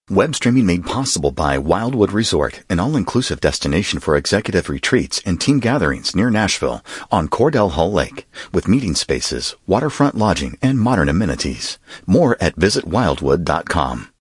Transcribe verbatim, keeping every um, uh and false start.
Web streaming made possible by Wildwood Resort, an all-inclusive destination for executive retreats and team gatherings near Nashville on Cordell Hull Lake, with meeting spaces, waterfront lodging, and modern amenities. More at visit wildwood dot com.